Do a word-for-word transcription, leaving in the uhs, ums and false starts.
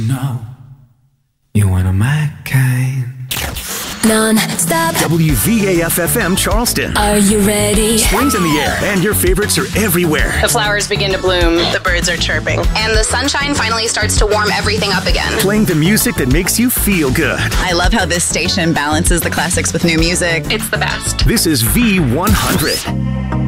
No, you want a my kind. Non-stop. W V A F F M Charleston. Are you ready? Spring's in the air, and your favorites are everywhere. The flowers begin to bloom, the birds are chirping, and the sunshine finally starts to warm everything up again. Playing the music that makes you feel good. I love how this station balances the classics with new music. It's the best. This is V one hundred.